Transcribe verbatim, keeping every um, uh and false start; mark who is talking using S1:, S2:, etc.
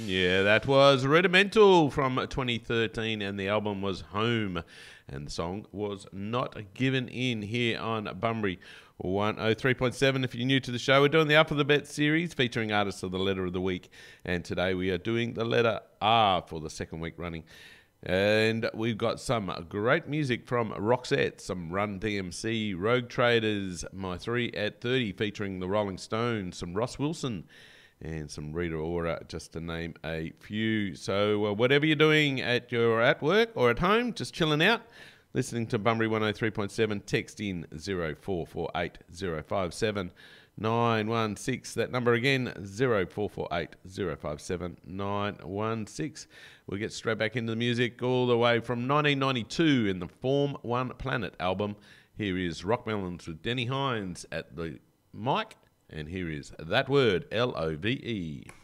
S1: Yeah, that was Rudimental from twenty thirteen, and the album was Home, and the song was Not Given In here on Bunbury one oh three point seven. If you're new to the show, we're doing the Up of the Bet series featuring artists of the letter of the week, and today we are doing the letter R for the second week running. And we've got some great music from Roxette, some Run D M C, Rogue Traders, My three at thirty featuring the Rolling Stones, some Ross Wilson, and some Rita Ora, just to name a few. So uh, whatever you're doing at your at work or at home, just chilling out, listening to Bunbury one oh three point seven, text in zero four four eight zero five seven nine one six. That number again, zero four four eight zero five seven nine one six. We'll get straight back into the music all the way from nineteen ninety-two in the Form One Planet album. Here is Rock Melons with Denny Hines at the mic, and here is That Word, L O V E.